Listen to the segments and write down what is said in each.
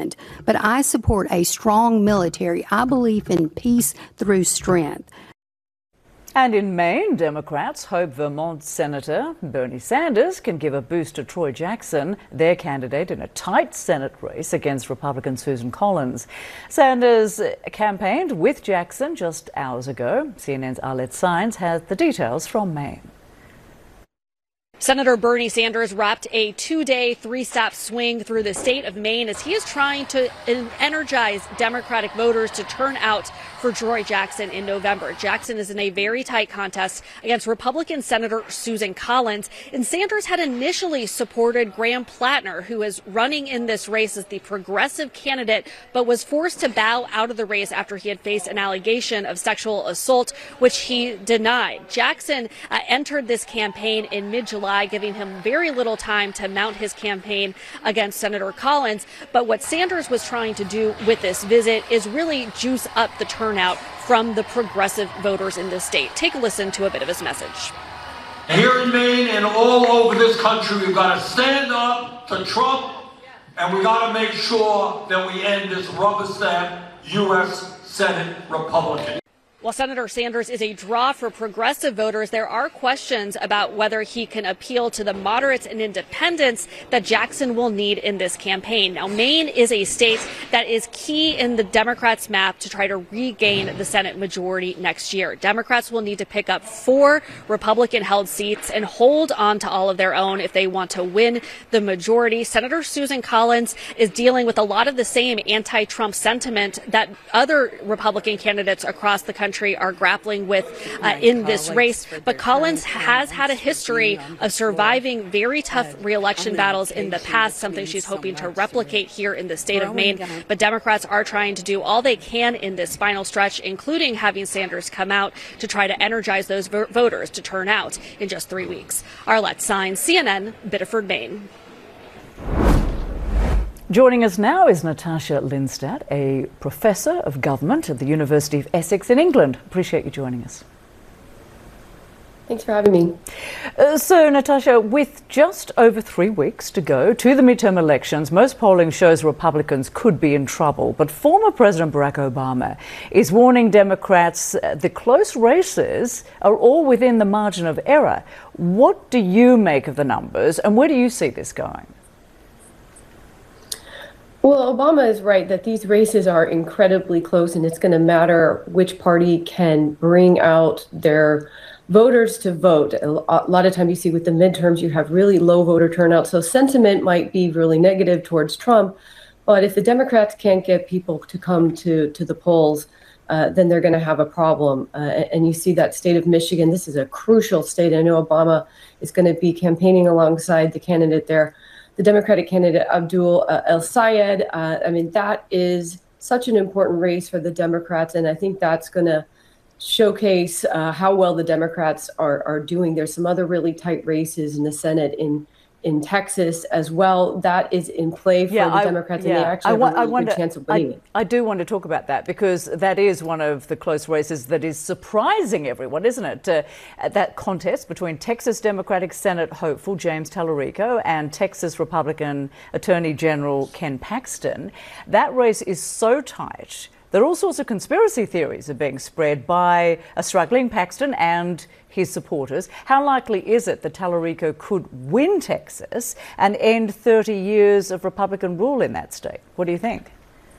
moment. But I support a strong military. I believe in peace through strength. And in Maine, Democrats hope Vermont Senator Bernie Sanders can give a boost to Troy Jackson, their candidate in a tight Senate race against Republican Susan Collins. Sanders campaigned with Jackson just hours ago. CNN's Arlette Saenz has the details from Maine. Senator Bernie Sanders wrapped a two-day, three-stop swing through the state of Maine as he is trying to energize Democratic voters to turn out for Troy Jackson in November. Jackson is in a very tight contest against Republican Senator Susan Collins, and Sanders had initially supported Graham Plattner, who is running in this race as the progressive candidate, but was forced to bow out of the race after he had faced an allegation of sexual assault, which he denied. Jackson entered this campaign in mid-July, giving him very little time to mount his campaign against Senator Collins. But what Sanders was trying to do with this visit is really juice up the turnout from the progressive voters in this state. Take a listen to a bit of his message. Here in Maine and all over this country, we've got to stand up to Trump, and we got to make sure that we end this rubber stamp U.S. Senate Republican. While Senator Sanders is a draw for progressive voters, there are questions about whether he can appeal to the moderates and independents that Jackson will need in this campaign. Now, Maine is a state that is key in the Democrats' map to try to regain the Senate majority next year. Democrats will need to pick up 4 Republican-held seats and hold on to all of their own if they want to win the majority. Senator Susan Collins is dealing with a lot of the same anti-Trump sentiment that other Republican candidates across the country are grappling with in this race. But Collins has had a history of surviving very tough re-election battles in the past, something she's hoping to replicate here in the state of Maine. But Democrats are trying to do all they can in this final stretch, including having Sanders come out to try to energize those voters to turn out in just 3 weeks. Arlette Saenz, CNN, Biddeford, Maine. Joining us now is Natasha Lindstad, a professor of government at the University of Essex in England. Appreciate you joining us. Thanks for having me. So, Natasha, with just over 3 weeks to go to the midterm elections, most polling shows Republicans could be in trouble. But former President Barack Obama is warning Democrats the close races are all within the margin of error. What do you make of the numbers, and where do you see this going? Well, Obama is right that these races are incredibly close, and it's going to matter which party can bring out their voters to vote. A lot of times you see with the midterms, you have really low voter turnout. So sentiment might be really negative towards Trump. But if the Democrats can't get people to come to the polls, then they're going to have a problem. And you see that state of Michigan. This is a crucial state. I know Obama is going to be campaigning alongside the candidate there, the Democratic candidate Abdul El-Sayed. I mean, that is such an important race for the Democrats, and I think that's going to showcase how well the Democrats are doing. There's some other really tight races in the Senate in Texas as well. That is in play for the Democrats, and they actually have a really good chance of winning it. I do want to talk about that, because that is one of the close races that is surprising everyone, isn't it? That contest between Texas Democratic Senate hopeful James Tallarico and Texas Republican Attorney General Ken Paxton. That race is so tight. There are all sorts of conspiracy theories are being spread by a struggling Paxton and his supporters. How likely is it that Tallarico could win Texas and end 30 years of Republican rule in that state? What do you think?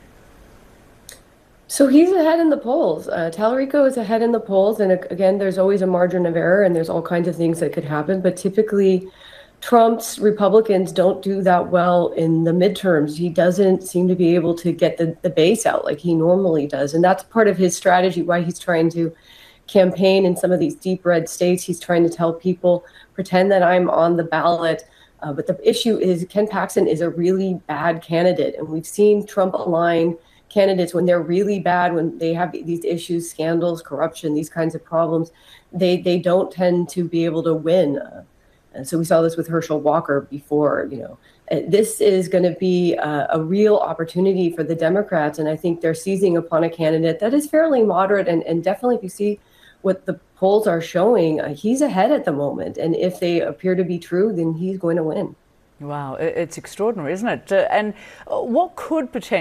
So he's ahead in the polls. Tallarico is ahead in the polls. And again, there's always a margin of error and there's all kinds of things that could happen. But typically, Trump's Republicans don't do that well in the midterms. He doesn't seem to be able to get the base out like he normally does. And that's part of his strategy, why he's trying to campaign in some of these deep red states. He's trying to tell people, pretend that I'm on the ballot. But the issue is Ken Paxton is a really bad candidate. And we've seen Trump align candidates when they're really bad, when they have these issues, scandals, corruption, these kinds of problems. They don't tend to be able to win. And so we saw this with Herschel Walker before. This is going to be a real opportunity for the Democrats. And I think they're seizing upon a candidate that is fairly moderate. And definitely, if you see what the polls are showing, he's ahead at the moment. And if they appear to be true, then he's going to win. Wow, it's extraordinary, isn't it? And what could potentially